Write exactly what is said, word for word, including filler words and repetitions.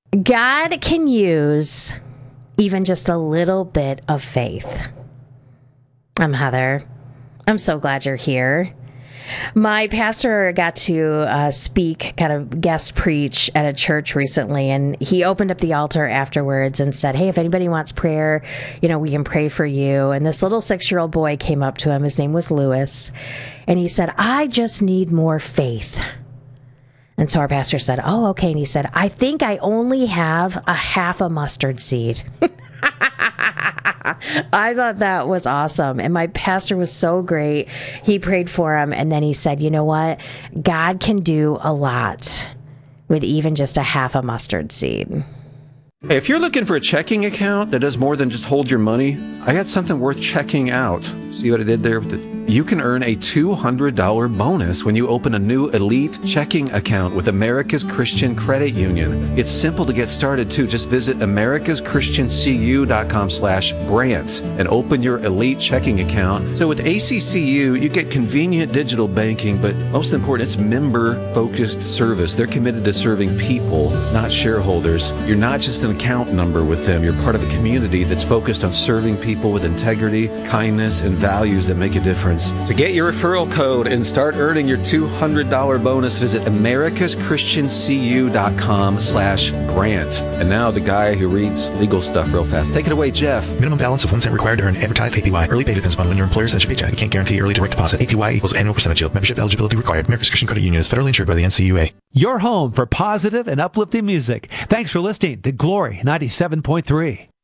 God can use even just a little bit of faith. I'm Heather. I'm so glad you're here. My pastor got to uh, speak, kind of guest preach at a church recently, and he opened up the altar afterwards and said, hey, if anybody wants prayer, you know, we can pray for you. And this little six-year-old boy came up to him. His name was Lewis. And he said, I just need more faith. And so our pastor said, oh, okay. And he said, I think I only have a half a mustard seed. I thought that was awesome. And my pastor was so great. He prayed for him. And then he said, you know what? God can do a lot with even just a half a mustard seed. Hey, if you're looking for a checking account that does more than just hold your money, I got something worth checking out. See what I did there with the you can earn a two hundred dollars bonus when you open a new Elite checking account with America's Christian Credit Union. It's simple to get started, too. Just visit americas christian c u dot com slash Brant and open your Elite checking account. So with A C C U, you get convenient digital banking, but most important, it's member-focused service. They're committed to serving people, not shareholders. You're not just an account number with them. You're part of a community that's focused on serving people with integrity, kindness, and values that make a difference. To get your referral code and start earning your two hundred dollars bonus, visit americas christian c u dot com slash Brant. And now the guy who reads legal stuff real fast. Take it away, Jeff. Minimum balance of one cent required to earn advertised A P Y. Early pay depends upon when your employer sends your paycheck. You can't guarantee early direct deposit. A P Y equals annual percentage yield. Membership eligibility required. America's Christian Credit Union is federally insured by the N C U A. Your home for positive and uplifting music. Thanks for listening to Glory ninety-seven point three.